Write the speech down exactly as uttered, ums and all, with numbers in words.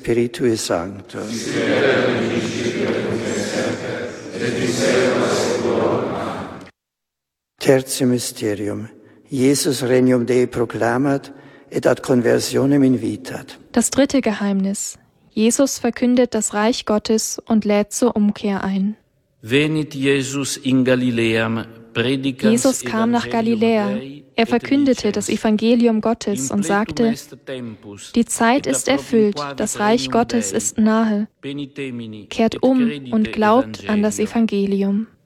Spiritui Sancto. Tertium Mysterium. Jesus regnum Dei proclamat et ad conversionem invitat. Das dritte Geheimnis. Jesus verkündet das Reich Gottes und lädt zur Umkehr ein. Venit Jesus in Galiläam, predicans Jesus kam nach Galiläa. Er verkündete das Evangelium Gottes und sagte, die Zeit ist erfüllt, das Reich Gottes ist nahe. Kehrt um und glaubt an das Evangelium.